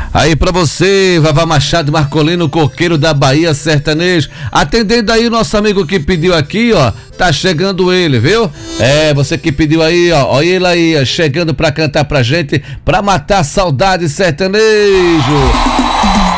Aí pra você, Vavá Machado Marcolino, coqueiro da Bahia Sertanejo. Atendendo aí o nosso amigo que pediu aqui, ó. Tá chegando ele, viu? Você que pediu aí, ó. Olha ele aí, ó, chegando pra cantar pra gente, pra matar a saudade sertanejo.